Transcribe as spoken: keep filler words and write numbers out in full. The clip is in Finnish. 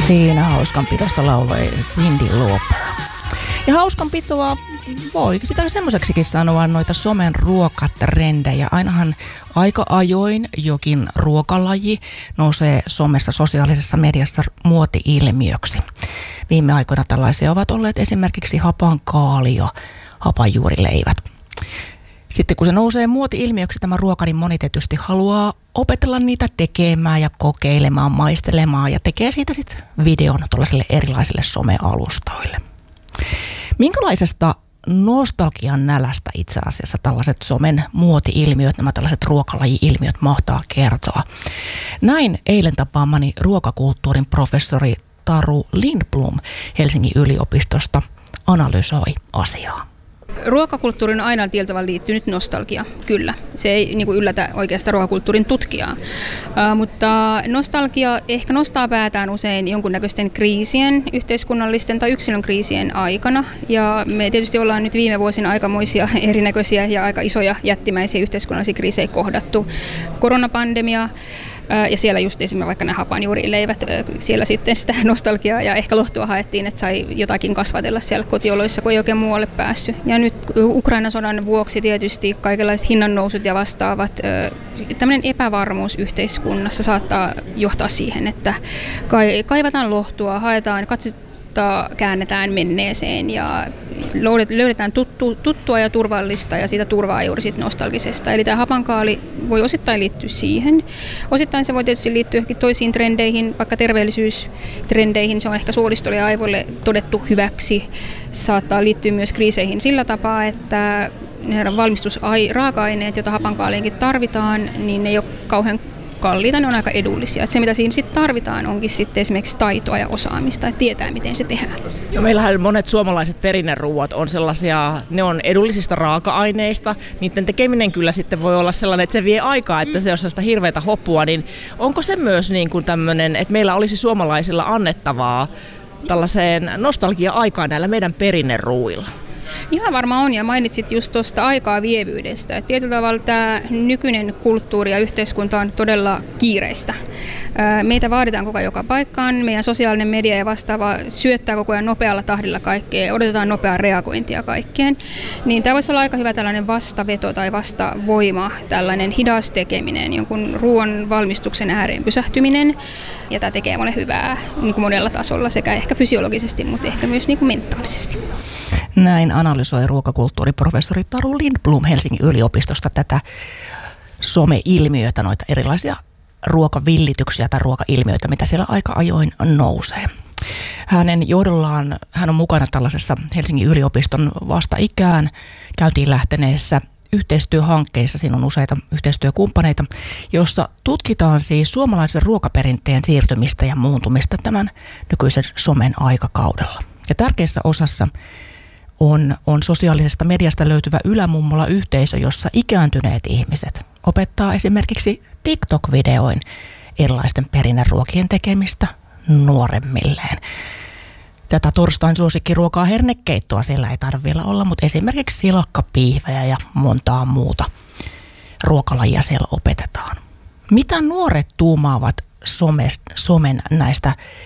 Siinä hauskanpidosta lauloi Cyndi Lauper. Ja hauskanpitoa voi sitä semmoiseksikin sanoa noita somen ruokatrendejä. Ainahan aika ajoin jokin ruokalaji nousee somessa sosiaalisessa mediassa muoti-ilmiöksi. Viime aikoina tällaisia ovat olleet esimerkiksi hapankaalio, hapanjuurileivät. Sitten kun se nousee muoti-ilmiöksi tämä ruoka, niin moni tietysti haluaa opetella niitä tekemään ja kokeilemaan, maistelemaan ja tekee siitä sitten videon tuollaisille erilaisille somealustoille. Minkälaisesta nostalgian nälästä itse asiassa tällaiset somen muoti-ilmiöt, nämä tällaiset ruokalaji-ilmiöt mahtaa kertoa? Näin eilen tapaamani ruokakulttuurin professori Taru Lindblom Helsingin yliopistosta analysoi asiaa. Ruokakulttuurin on aina tietyllä tavalla liittynyt nostalgia, kyllä. Se ei niin kuin yllätä oikeastaan ruokakulttuurin tutkijaa. Uh, mutta nostalgia ehkä nostaa päätään usein jonkunnäköisten kriisien, yhteiskunnallisten tai yksilön kriisien aikana. Ja me tietysti ollaan nyt viime vuosina aikamoisia erinäköisiä ja aika isoja jättimäisiä yhteiskunnallisia kriisejä kohdattu. Koronapandemia. Ja siellä just esimerkiksi vaikka nämä hapanjuurileivät, siellä sitten sitä nostalgiaa ja ehkä lohtua haettiin, että sai jotakin kasvatella siellä kotioloissa, kun ei oikein muualle päässyt. Ja nyt Ukrainan sodan vuoksi tietysti kaikenlaiset hinnannousut ja vastaavat, tämmöinen epävarmuus yhteiskunnassa saattaa johtaa siihen, että kaivataan lohtua, haetaan katsetta, käännetään menneeseen ja löydetään tuttu, tuttua ja turvallista ja siitä turvaa juuri siitä nostalgisesta. Eli tämä hapankaali voi osittain liittyä siihen. Osittain se voi tietysti liittyä johonkin toisiin trendeihin, vaikka terveellisyystrendeihin. Se on ehkä suolistolle ja aivoille todettu hyväksi. Saattaa liittyä myös kriiseihin sillä tapaa, että ne valmistusraaka-aineet, joita hapankaaliinkin tarvitaan, niin ne ei ole kauhean kalliita, ne on aika edullisia. Se, mitä siinä sitten tarvitaan, onkin sitten esimerkiksi taitoa ja osaamista, että tietää, miten se tehdään. No, meillähän monet suomalaiset perinneruuat on sellaisia, ne on edullisista raaka-aineista. Niiden tekeminen kyllä sitten voi olla sellainen, että se vie aikaa, että se on sellaista hirveätä hoppua. Niin onko se myös niin kuin tämmöinen, että meillä olisi suomalaisilla annettavaa tällaiseen nostalgia-aikaan näillä meidän perinneruuilla? Ihan varmaan on, ja mainitsit just tuosta aikaa vievyydestä. Et tietyllä tavalla tämä nykyinen kulttuuri ja yhteiskunta on todella kiireistä. Meitä vaaditaan koko ajan joka paikkaan, meidän sosiaalinen media ja vastaava syöttää koko ajan nopealla tahdilla kaikkea, odotetaan nopeaa reagointia kaikkeen. Niin tämä voisi olla aika hyvä tällainen vastaveto tai vastavoima, tällainen hidas tekeminen, jonkun ruoan valmistuksen ääreen pysähtyminen. Ja tämä tekee monen hyvää niin kuin monella tasolla, sekä ehkä fysiologisesti, mutta ehkä myös niin kuin mentaalisesti. Näin analysoi ruokakulttuuriprofessori Taru Lindblom Helsingin yliopistosta tätä some-ilmiötä, noita erilaisia ruokavillityksiä tai ruokailmiöitä, mitä siellä aika ajoin nousee. Hänen johdollaan hän on mukana tällaisessa Helsingin yliopiston vastaikään käyntiin lähteneessä yhteistyöhankkeissa. Siinä on useita yhteistyökumppaneita, jossa tutkitaan siis suomalaisen ruokaperinteen siirtymistä ja muuntumista tämän nykyisen somen aikakaudella. Ja tärkeässä osassa on, on sosiaalisesta mediasta löytyvä ylämummola-yhteisö, jossa ikääntyneet ihmiset opettaa esimerkiksi TikTok-videoin erilaisten perinneruokien tekemistä nuoremmilleen. Tätä torstain suosikkiruokaa hernekeittoa siellä ei tarvitse vielä olla, mutta esimerkiksi silakkapiihvejä ja montaa muuta ruokalajia siellä opetetaan. Mitä nuoret tuumaavat some, somen näistä